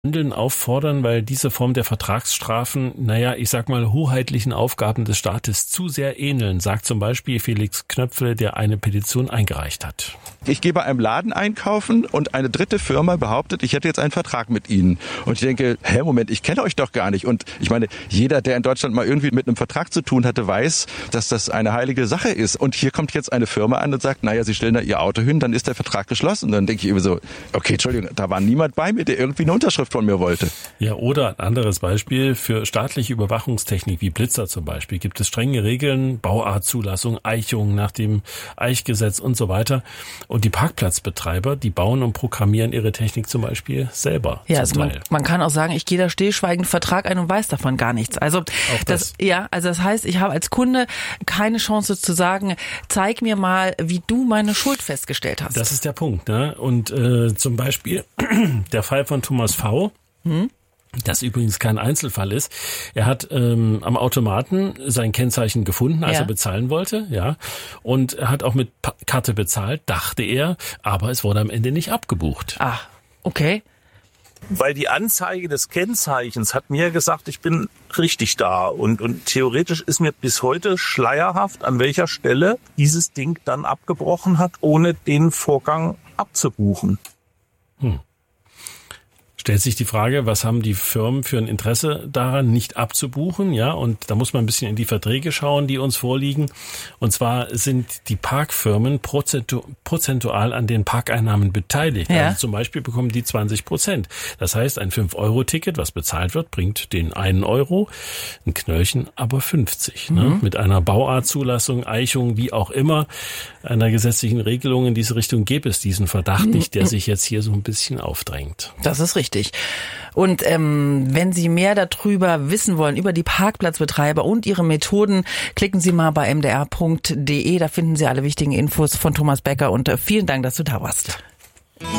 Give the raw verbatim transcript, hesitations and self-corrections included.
Handeln auffordern, weil diese Form der Vertragsstrafen, naja, ich sag mal, hoheitlichen Aufgaben des Staates zu sehr ähneln, sagt zum Beispiel Felix Knöpfle, der eine Petition eingereicht hat. Ich gehe bei einem Laden einkaufen und eine dritte Firma behauptet, ich hätte jetzt einen Vertrag mit Ihnen. Und ich denke, hä, Moment, ich kenne euch doch gar nicht. Und ich meine, jeder, der in Deutschland mal irgendwie mit einem Vertrag zu tun hatte, weiß, dass das eine heilige Sache ist. Und hier kommt jetzt eine Firma an und sagt, naja, Sie stellen da Ihr Auto hin, dann ist der Vertrag geschlossen. Und dann denke ich immer so, okay, Entschuldigung, da war niemand bei mir, der irgendwie eine Unterschrift von mir wollte. Ja, oder ein anderes Beispiel, für staatliche Überwachungstechnik wie Blitzer zum Beispiel gibt es strenge Regeln, Bauartzulassung, Eichung nach dem Eichgesetz und so weiter. Und die Parkplatzbetreiber, die bauen und programmieren ihre Technik zum Beispiel selber. Ja, also man, man kann auch sagen, ich gehe da stillschweigend Vertrag ein und weiß davon gar nichts. Also auch das. das, ja, also das heißt, ich habe als Kunde keine Chance zu sagen, zeig mir mal, wie du meine Schuld festgestellt hast. Das ist der Punkt, ne? Und äh, zum Beispiel der Fall von Thomas V., hm? das übrigens kein Einzelfall ist. Er hat ähm, am Automaten sein Kennzeichen gefunden, als ja. er bezahlen wollte, ja, und er hat auch mit pa- Karte bezahlt, dachte er, aber es wurde am Ende nicht abgebucht. Ah, okay. Weil die Anzeige des Kennzeichens hat mir gesagt, ich bin richtig da. Und, und theoretisch ist mir bis heute schleierhaft, an welcher Stelle dieses Ding dann abgebrochen hat, ohne den Vorgang abzubuchen. Hm. Stellt sich die Frage, was haben die Firmen für ein Interesse daran, nicht abzubuchen, ja? Und da muss man ein bisschen in die Verträge schauen, die uns vorliegen. Und zwar sind die Parkfirmen prozentu- prozentual an den Parkeinnahmen beteiligt. Ja. Also zum Beispiel bekommen die zwanzig Prozent. Das heißt, ein fünf Euro Ticket, was bezahlt wird, bringt den einen Euro, ein Knöllchen aber fünfzig. Mhm. Ne? Mit einer Bauartzulassung, Eichung, wie auch immer, einer gesetzlichen Regelung in diese Richtung gäbe es diesen Verdacht nicht, der sich jetzt hier so ein bisschen aufdrängt. Das ist richtig. Und ähm, wenn Sie mehr darüber wissen wollen, über die Parkplatzbetreiber und ihre Methoden, klicken Sie mal bei m d r punkt d e. Da finden Sie alle wichtigen Infos von Thomas Becker und äh, vielen Dank, dass du da warst.